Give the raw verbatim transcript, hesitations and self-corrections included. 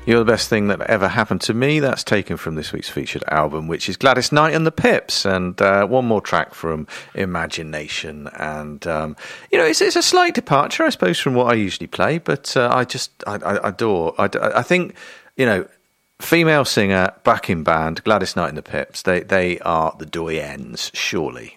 You're the Best Thing That Ever Happened to Me. That's taken from this week's featured album, which is Gladys Knight and the Pips. And uh, one more track from Imagination. And, um, you know, it's, it's a slight departure, I suppose, from what I usually play. But uh, I just, I, I adore, I, I think, you know, female singer, backing band, Gladys Knight and the Pips, they, they are the doyens, surely.